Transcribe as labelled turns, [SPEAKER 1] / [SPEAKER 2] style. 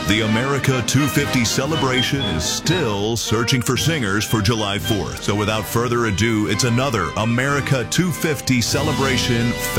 [SPEAKER 1] The America 250 celebration is still searching for singers for July 4th. So without further ado, it's another America 250 celebration